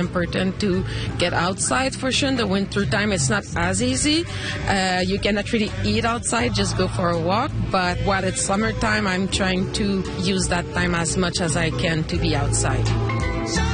important to get outside for sure. In the winter time, it's not as easy. You cannot really eat outside, just go for a walk. But while it's summertime, I'm trying to use that time as much as I can to be outside.